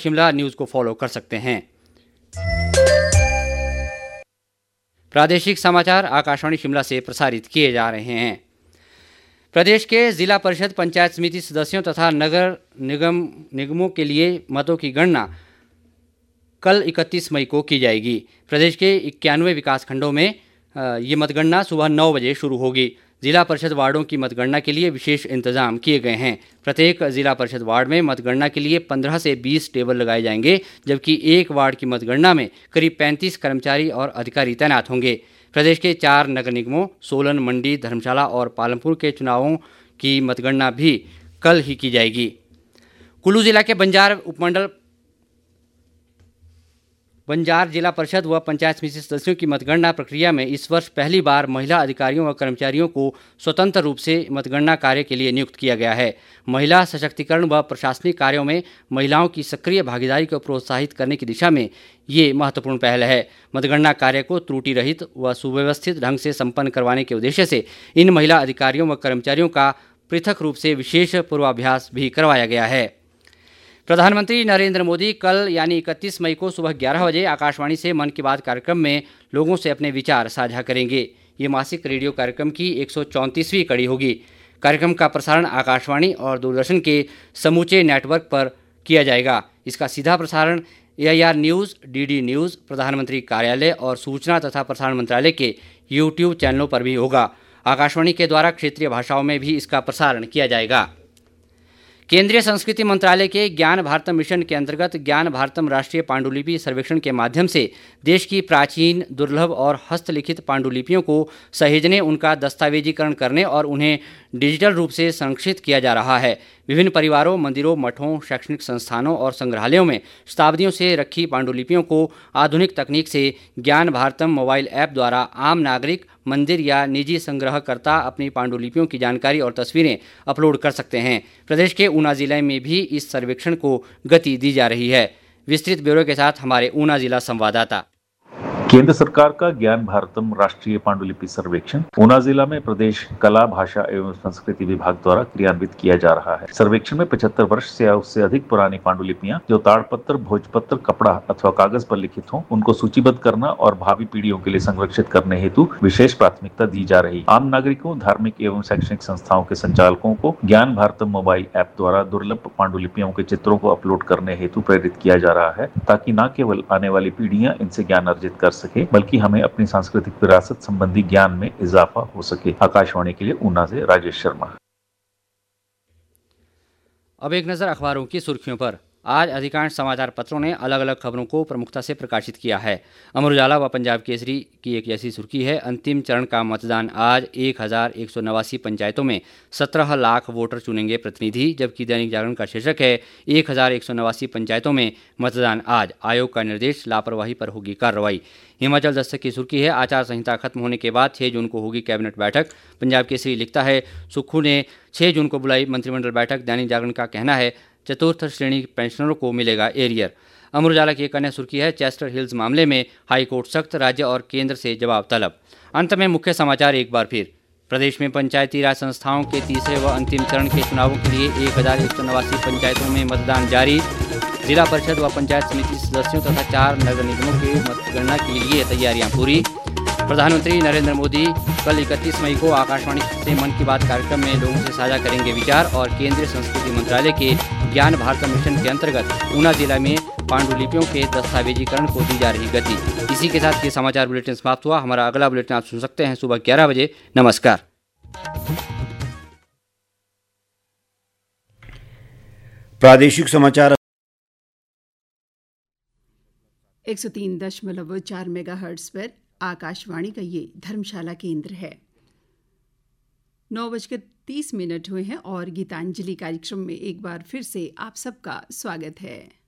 Shimla news को follow कर सकते हैं। प्रादेशिक समाचार आकाशवाणी शिमला से प्रसारित किए जा रहे हैं। प्रदेश के जिला परिषद पंचायत समिति सदस्यों तथा नगर निगमों के लिए मतों की गणना कल 31 मई को की जाएगी। प्रदेश के 91 विकासखंडों में ये मतगणना सुबह 9 बजे शुरू होगी। जिला परिषद वार्डों की मतगणना के लिए विशेष इंतजाम किए गए हैं। प्रत्येक जिला परिषद वार्ड में मतगणना के लिए 15 से 20 टेबल लगाए जाएंगे, जबकि एक वार्ड की मतगणना में करीब 35 कर्मचारी और अधिकारी तैनात होंगे। प्रदेश के 4 नगर निगमों सोलन, मंडी, धर्मशाला और पालमपुर के चुनावों की मतगणना भी कल ही की जाएगी। कुल्लू जिला के बंजार जिला परिषद व पंचायत समिति सदस्यों की मतगणना प्रक्रिया में इस वर्ष पहली बार महिला अधिकारियों व कर्मचारियों को स्वतंत्र रूप से मतगणना कार्य के लिए नियुक्त किया गया है। महिला सशक्तिकरण व प्रशासनिक कार्यों में महिलाओं की सक्रिय भागीदारी को प्रोत्साहित करने की दिशा में ये महत्वपूर्ण पहल है। मतगणना कार्य को त्रुटि रहित व सुव्यवस्थित ढंग से संपन्न करवाने के उद्देश्य से इन महिला अधिकारियों व कर्मचारियों का पृथक रूप से विशेष पूर्वाभ्यास भी करवाया गया है। प्रधानमंत्री नरेंद्र मोदी कल यानी 31 मई को सुबह 11 बजे आकाशवाणी से मन की बात कार्यक्रम में लोगों से अपने विचार साझा करेंगे। ये मासिक रेडियो कार्यक्रम की 134वीं कड़ी होगी। कार्यक्रम का प्रसारण आकाशवाणी और दूरदर्शन के समूचे नेटवर्क पर किया जाएगा। इसका सीधा प्रसारण AIR न्यूज़, DD न्यूज़, प्रधानमंत्री कार्यालय और सूचना तथा प्रसारण मंत्रालय के YouTube चैनलों पर भी होगा। आकाशवाणी के द्वारा क्षेत्रीय भाषाओं में भी इसका प्रसारण किया जाएगा। केंद्रीय संस्कृति मंत्रालय के ज्ञान भारतम मिशन के अंतर्गत ज्ञान भारतम राष्ट्रीय पांडुलिपि सर्वेक्षण के माध्यम से देश की प्राचीन, दुर्लभ और हस्तलिखित पांडुलिपियों को सहेजने, उनका दस्तावेजीकरण करने और उन्हें डिजिटल रूप से संरक्षित किया जा रहा है। विभिन्न परिवारों, मंदिरों, मठों, शैक्षणिक संस्थानों और संग्रहालयों में शताब्दियों से रखी पांडुलिपियों को आधुनिक तकनीक से ज्ञान भारतम मोबाइल ऐप द्वारा आम नागरिक, मंदिर या निजी संग्रहकर्ता अपनी पांडुलिपियों की जानकारी और तस्वीरें अपलोड कर सकते हैं। प्रदेश के ऊना जिले में भी इस सर्वेक्षण को गति दी जा रही है। विस्तृत ब्यौरे के साथ हमारे ऊना जिला संवाददाता। केंद्र सरकार का ज्ञान भारतम राष्ट्रीय पांडुलिपि सर्वेक्षण ऊना जिला में प्रदेश कला, भाषा एवं संस्कृति विभाग द्वारा क्रियान्वित किया जा रहा है। सर्वेक्षण में 75 वर्ष से उससे अधिक पुरानी पांडुलिपियां जो ताड़पत्र, भोजपत्र, कपड़ा अथवा कागज पर लिखित हों, उनको सूचीबद्ध करना और भावी पीढ़ियों के लिए संरक्षित करने हेतु विशेष प्राथमिकता दी जा रही। आम नागरिकों, धार्मिक एवं शैक्षणिक संस्थाओं के संचालकों को ज्ञान भारतम मोबाइल ऐप द्वारा दुर्लभ पांडुलिपियों के चित्रों को अपलोड करने हेतु प्रेरित किया जा रहा है, ताकि न केवल आने वाली पीढ़ियां इनसे ज्ञान अर्जित कर सके, बल्कि हमें अपनी सांस्कृतिक विरासत संबंधी ज्ञान में इजाफा हो सके। आकाशवाणी के लिए ऊना से राजेश शर्मा। अब एक नजर अखबारों की सुर्खियों पर। आज अधिकांश समाचार पत्रों ने अलग अलग खबरों को प्रमुखता से प्रकाशित किया है। अमर उजाला व पंजाब केसरी की एक जैसी सुर्खी है, अंतिम चरण का मतदान आज, 1189 पंचायतों में 17 लाख वोटर चुनेंगे प्रतिनिधि। जबकि दैनिक जागरण का शीर्षक है, 1189 पंचायतों में मतदान आज, आयोग का निर्देश, लापरवाही पर होगी कार्रवाई। हिमाचल दस्तक की सुर्खी है, आचार संहिता खत्म होने के बाद 6 जून को होगी कैबिनेट बैठक। पंजाब केसरी लिखता है, सुक्खू ने 6 जून को बुलाई मंत्रिमंडल बैठक। दैनिक जागरण का कहना है, चतुर्थ श्रेणी पेंशनरों को मिलेगा एरियर। अमर उजाला की एक अन्य सुर्खी है, चेस्टर हिल्स मामले में हाईकोर्ट सख्त, राज्य और केंद्र से जवाब तलब। अंत में मुख्य समाचार एक बार फिर। प्रदेश में पंचायती राज संस्थाओं के तीसरे व अंतिम चरण के चुनावों के लिए 1189 पंचायतों में मतदान जारी। जिला परिषद व पंचायत समिति सदस्यों तथा 4 नगर निगमों की मतगणना के लिए तैयारियां पूरी। प्रधानमंत्री नरेंद्र मोदी कल 31 मई को आकाशवाणी से मन की बात कार्यक्रम में लोगों से साझा करेंगे विचार। और केंद्रीय संस्कृति मंत्रालय के ज्ञान भारतम मिशन के अंतर्गत ऊना जिला में पांडुलिपियों के दस्तावेजीकरण को दी जा रही गति। इसी के साथ ये समाचार बुलेटिन समाप्त हुआ। हमारा अगला बुलेटिन आप सुन सकते हैं सुबह 11 बजे। नमस्कार। प्रादेशिक समाचार 103.4 मेगाहर्ट्ज पर आकाशवाणी का ये धर्मशाला केंद्र है। 9:30 हुए हैं और गीतांजलि कार्यक्रम में एक बार फिर से आप सबका स्वागत है।